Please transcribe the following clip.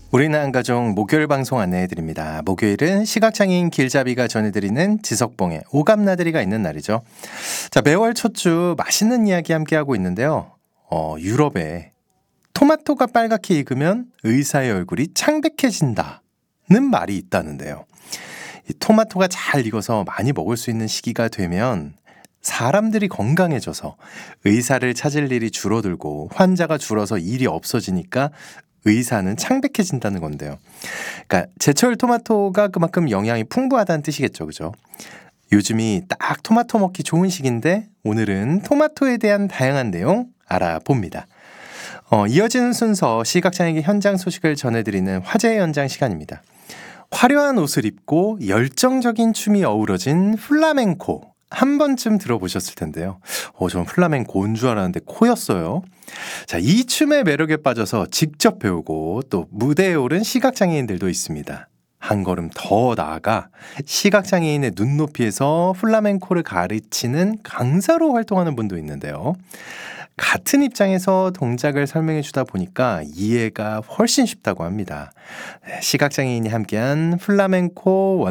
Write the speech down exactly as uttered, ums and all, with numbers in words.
우리는 한가족 목요일 방송 안내해드립니다. 목요일은 시각장애인 길잡이가 전해드리는 지석봉의 오감나들이가 있는 날이죠. 자, 매월 첫 주 맛있는 이야기 함께하고 있는데요. 어, 유럽에 토마토가 빨갛게 익으면 의사의 얼굴이 창백해진다는 말이 있다는데요. 이 토마토가 잘 익어서 많이 먹을 수 있는 시기가 되면 사람들이 건강해져서 의사를 찾을 일이 줄어들고 환자가 줄어서 일이 없어지니까 의사는 창백해진다는 건데요. 그러니까 제철 토마토가 그만큼 영양이 풍부하다는 뜻이겠죠, 그죠? 요즘이 딱 토마토 먹기 좋은 시기인데 오늘은 토마토에 대한 다양한 내용 알아봅니다. 어, 이어지는 순서 시각장애인 현장 소식을 전해드리는 화제의 현장 시간입니다. 화려한 옷을 입고 열정적인 춤이 어우러진 플라멩코. 한 번쯤 들어보셨을 텐데요. 어, 전 플라멩코 온 줄 알았는데 코였어요. 자, 이 춤의 매력에 빠져서 직접 배우고 또 무대에 오른 시각장애인들도 있습니다. 한 걸음 더 나아가 시각장애인의 눈높이에서 플라멩코를 가르치는 강사로 활동하는 분도 있는데요. 같은 입장에서 동작을 설명해 주다 보니까 이해가 훨씬 쉽다고 합니다. 시각장애인이 함께한 플라멩코